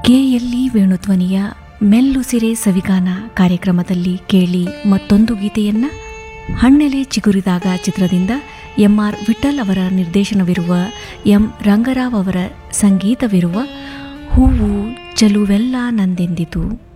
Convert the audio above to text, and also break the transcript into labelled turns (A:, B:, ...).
A: KLE ವೇಣುಧ್ವನಿಯ ಮೆಲ್ಲುಸಿರೆ ಸವಿಗಾನ ಕಾರ್ಯಕ್ರಮದಲ್ಲಿ ಕೇಳಿ ಮತ್ತೊಂದು ಗೀತೆಯನ್ನ. ಹಣ್ಣೆಲೆ ಚಿಗುರಿದಾಗ ಚಿತ್ರದಿಂದ ಎಂಆರ್ ವಿಠಲ್ ಅವರ ನಿರ್ದೇಶನವಿರುವ ಎಂ ರಂಗರಾವ್ ಅವರ ಸಂಗೀತವಿರುವ ಹೂವು ಚಲುವೆಲ್ಲ ನಂದೆಂದಿತು.